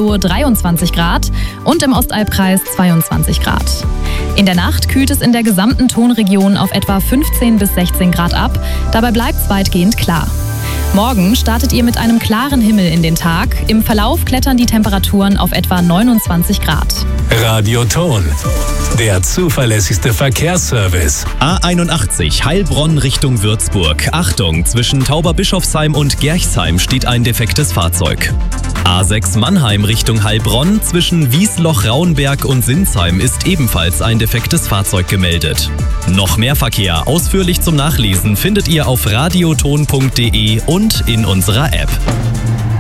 Karlsruhe 23 Grad und im Ostalbkreis 22 Grad. In der Nacht kühlt es in der gesamten Tonregion auf etwa 15 bis 16 Grad ab. Dabei bleibt es weitgehend klar. Morgen startet ihr mit einem klaren Himmel in den Tag. Im Verlauf klettern die Temperaturen auf etwa 29 Grad. Radio Ton, der zuverlässigste Verkehrsservice. A81 Heilbronn Richtung Würzburg. Achtung, zwischen Tauberbischofsheim und Gerchsheim steht ein defektes Fahrzeug. A6 Mannheim Richtung Heilbronn. Zwischen Wiesloch-Rauenberg und Sinsheim ist ebenfalls ein defektes Fahrzeug gemeldet. Noch mehr Verkehr ausführlich zum Nachlesen findet ihr auf radioton.de und in unserer App.